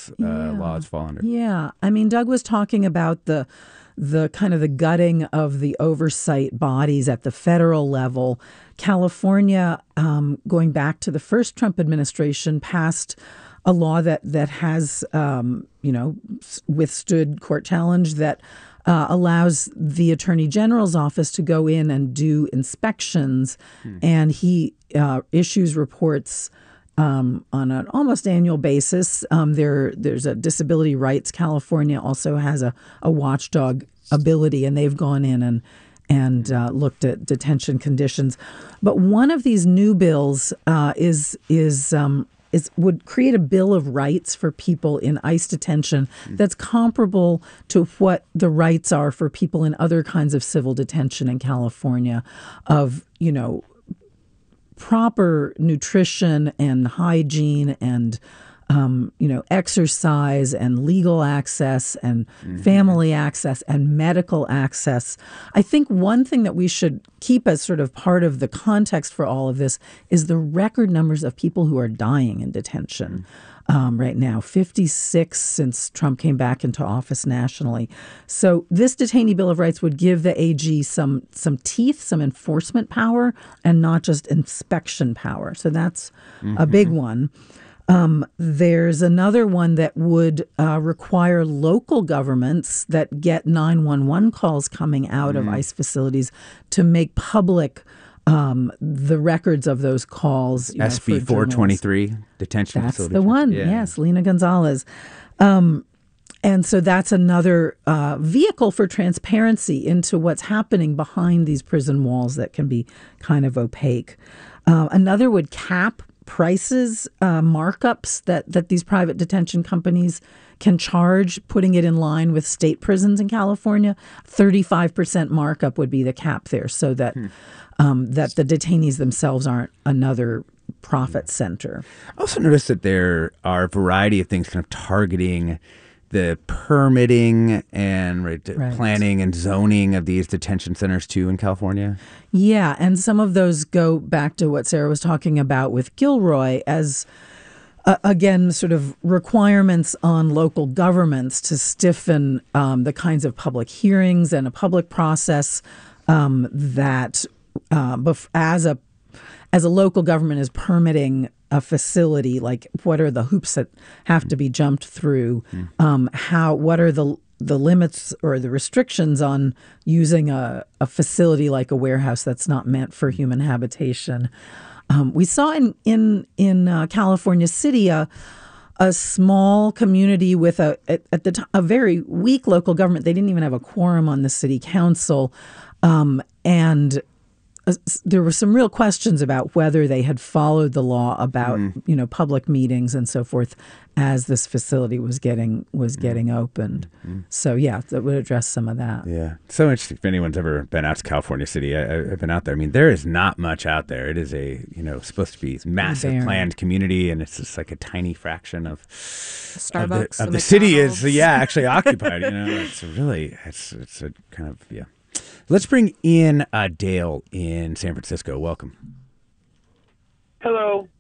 those laws fall under. Yeah. I mean, Doug was talking about the kind of the gutting of the oversight bodies at the federal level. California, going back to the first Trump administration, passed a law that has, withstood court challenge that allows the Attorney General's office to go in and do inspections. And he issues reports on an almost annual basis. There's a Disability Rights. California also has a watchdog ability, and they've gone in and looked at detention conditions. But one of these new bills would create a Bill of Rights for people in ICE detention that's comparable to what the rights are for people in other kinds of civil detention in California, of, proper nutrition and hygiene and exercise and legal access and family access and medical access. I think one thing that we should keep as sort of part of the context for all of this is the record numbers of people who are dying in detention right now, 56 since Trump came back into office nationally. So this Detainee Bill of Rights would give the AG some teeth, some enforcement power, and not just inspection power. So that's a big one. There's another one that would require local governments that get 911 calls coming out of ICE facilities to make public the records of those calls. SB 423, detention That's facility. the one. Yeah. Yes, Lena Gonzalez. And so that's another vehicle for transparency into what's happening behind these prison walls that can be kind of opaque. Another would cap prices, markups that these private detention companies can charge, putting it in line with state prisons in California. 35% markup would be the cap there, so that that the detainees themselves aren't another profit center. I also noticed that there are a variety of things kind of targeting the permitting and planning and zoning of these detention centers too in California. Yeah, and some of those go back to what Sarah was talking about with Gilroy as, again, sort of requirements on local governments to stiffen the kinds of public hearings and a public process that as a local government is permitting a facility, like what are the hoops that have to be jumped through? What are the limits or the restrictions on using a facility like a warehouse that's not meant for human habitation? We saw in California City a small community with a very weak local government. They didn't even have a quorum on the city council, and there were some real questions about whether they had followed the law about public meetings and so forth as this facility was getting opened. So yeah, that would address some of that. Yeah, so interesting. If anyone's ever been out to California City, I've been out there. I mean, there is not much out there. It is supposed to be a massive planned community, and it's just like a tiny fraction of Starbucks of the city is actually occupied. It's a kind of Let's bring in Dale in San Francisco. Welcome. Hello.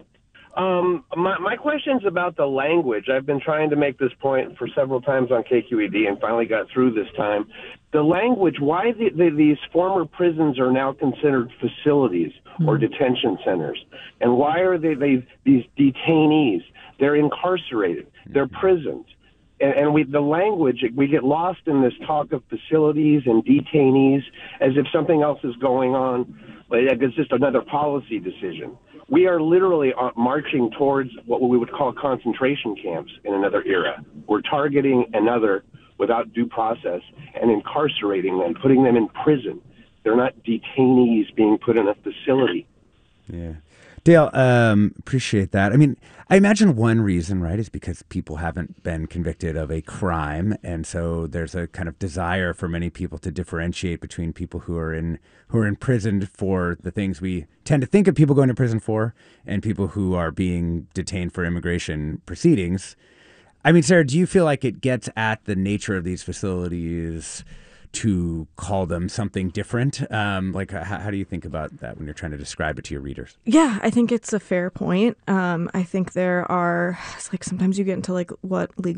My question's about the language. I've been trying to make this point for several times on KQED and finally got through this time. The language, why these former prisons are now considered facilities or detention centers, and why are they these detainees? They're incarcerated. They're prisons. And the language, we get lost in this talk of facilities and detainees as if something else is going on. Like it's just another policy decision. We are literally marching towards what we would call concentration camps in another era. We're targeting another without due process and incarcerating them, putting them in prison. They're not detainees being put in a facility. Yeah. Dale, appreciate that. I mean, I imagine one reason, right, is because people haven't been convicted of a crime, and so there's a kind of desire for many people to differentiate between people who are imprisoned for the things we tend to think of people going to prison for, and people who are being detained for immigration proceedings. I mean, Sarah, do you feel like it gets at the nature of these facilities to call them something different? How do you think about that when you're trying to describe it to your readers? Yeah, I think it's a fair point. I think there are, sometimes you get into what legal